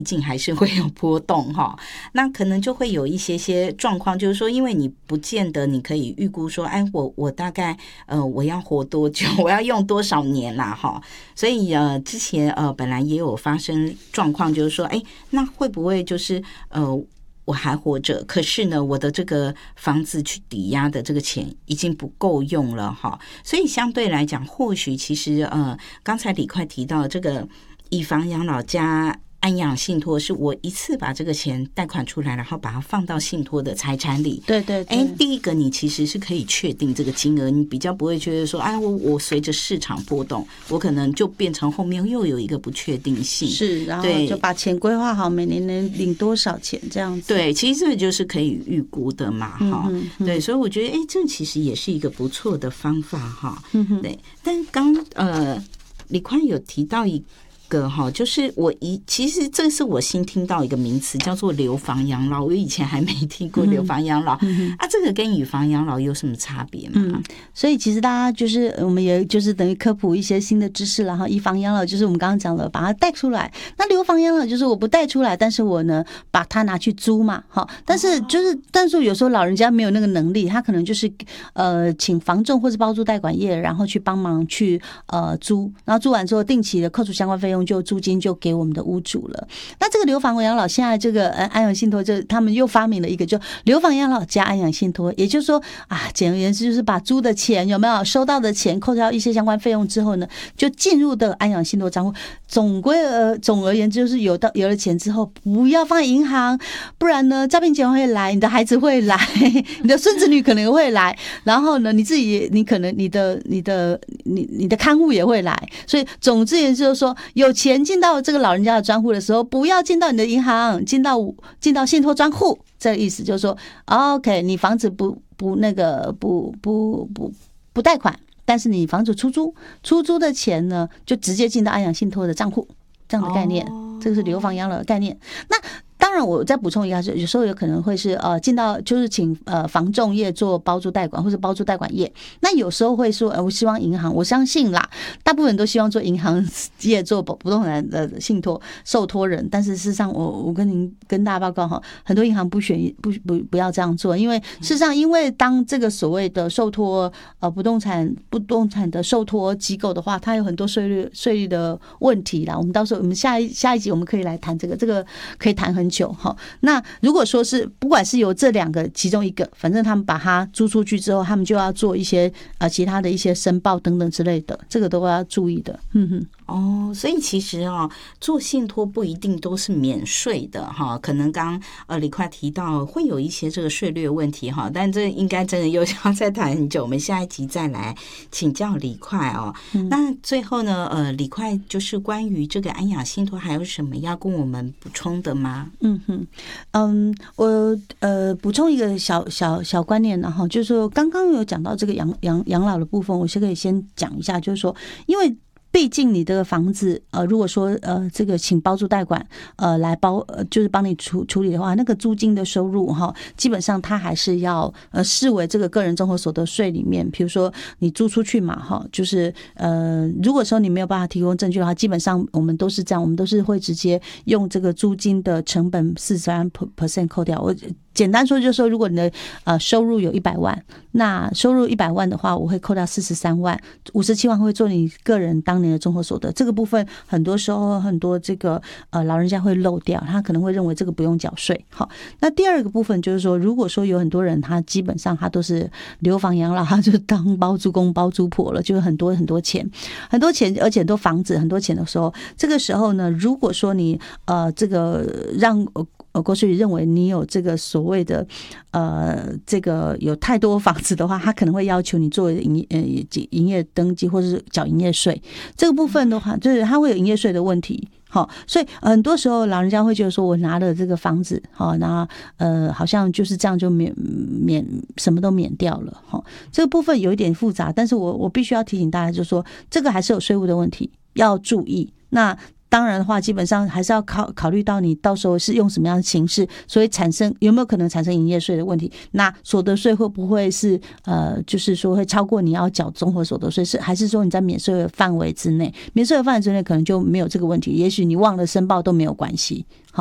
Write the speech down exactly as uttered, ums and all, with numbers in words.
境还是会有波动哈，那可能就会有一些些状况，就是说，因为你不见得你可以预估说，哎，我我大概呃我要活多久，我要用多少年啦哈，所以呃之前呃本来也有发生状况，就是说，哎，那会不会就是呃我还活着，可是呢，我的这个房子去抵押的这个钱已经不够用了哈，所以相对来讲，或许其实呃刚才李快提到这个以房养老加安养信托，是我一次把这个钱贷款出来，然后把它放到信托的财产里。 对对对， 哎，第一个你其实是可以确定这个金额，你比较不会觉得说，哎，我我随着市场波动，我可能就变成后面又有一个不确定性。 是，然后就把钱规划好，每年能领多少钱这样子。 对，其实这个就是可以预估的嘛，哈、 嗯嗯。 对，所以我觉得，哎，这其实也是一个不错的方法哈。 嗯对，但刚呃李宽有提到一个哈，就是我一其实这是我新听到一个名词，叫做留房养老。我以前还没听过留房养老、嗯、啊，这个跟以房养老有什么差别吗？ 嗯，所以其实大家就是我们也就是等于科普一些新的知识，然后以房养老就是我们刚刚讲的把它带出来，那留房养老就是我不带出来，但是我呢把它拿去租嘛，好，但是就是但是有时候老人家没有那个能力，他可能就是呃请房仲或是包租代管业，然后去帮忙去呃租，然后租完之后定期的扣除相关费用，就租金就给我们的屋主了。那这个留房养老现在这个安养信托，就他们又发明了一个就留房养老加安养信托，也就是说啊，简而言之就是把租的钱有没有收到的钱扣掉一些相关费用之后呢，就进入的安养信托账户。总归呃总而言之就是有到有了钱之后，不要放在银行，不然呢诈骗集团会来，你的孩子会来，你的孙子女可能会来，然后呢你自己你可能你的你的你你的看护也会来。所以总之也就是说，有钱进到这个老人家的专户的时候，不要进到你的银行，进到进到信托专户。这个意思就是说 ，OK， 你房子不不那个不不不不贷款，但是你房子出租，出租的钱呢就直接进到安养信托的账户，这样的概念，这个是留房养老的概念。那当然，我再补充一下，有时候有可能会是呃进到就是请呃房仲业做包租代管或者包租代管业，那有时候会说，呃我希望银行，我相信啦，大部分都希望做银行业做不动产的信托受托人，但是事实上我我跟您跟大家报告哈，很多银行不选不不不要这样做，因为事实上因为当这个所谓的受托呃不动产不动产的受托机构的话，它有很多税率税率的问题啦，我们到时候我们下一下一集我们可以来谈这个，这个可以谈很久。那如果说是不管是由这两个其中一个，反正他们把它租出去之后，他们就要做一些呃其他的一些申报等等之类的，这个都要注意的。嗯哼。 哦，所以其实啊、哦，做信托不一定都是免税的哈，可能刚呃李快提到会有一些这个税略问题哈，但这应该真的又要再谈很久，我们下一集再来请教李快哦。嗯、那最后呢，呃，李快就是关于这个安养信托还有什么要跟我们补充的吗？ 嗯哼，嗯，我呃补充一个小小小观念，然后就是说刚刚有讲到这个养养养老的部分，我是可以先讲一下，就是说因为。毕竟你这个房子，呃，如果说呃这个请包租代管，呃来包，呃就是帮你处处理的话，那个租金的收入哈，基本上它还是要呃视为这个个人综合所得税里面，比如说你租出去嘛哈，就是呃如果说你没有办法提供证据的话，基本上我们都是这样，我们都是会直接用这个租金的成本四十三 percent 扣掉。我简单说就是说，如果你的呃收入有一百万，那收入一百万的话，我会扣掉四十三万，五十七万会做你个人当年的综合所得。这个部分很多时候很多这个呃老人家会漏掉，他可能会认为这个不用缴税。好，那第二个部分就是说，如果说有很多人他基本上他都是留房养老，他就当包租公包租婆了，就是很多很多钱，很多钱，而且很多房子很多钱的时候，这个时候呢，如果说你呃这个让呃，国税局认为你有这个所谓的呃，这个有太多房子的话，他可能会要求你做营呃营业登记或者是缴营业税。这个部分的话，就是他会有营业税的问题。好，所以很多时候老人家会觉得说，我拿了这个房子，好，那呃好像就是这样就免免什么都免掉了。好，这个部分有一点复杂，但是我我必须要提醒大家，就是说这个还是有税务的问题要注意。那当然的话，基本上还是要考考虑到你到时候是用什么样的形式，所以产生有没有可能产生营业税的问题？那所得税会不会是呃，就是说会超过你要缴综合所得税？是还是说你在免税的范围之内？免税的范围之内可能就没有这个问题，也许你忘了申报都没有关系。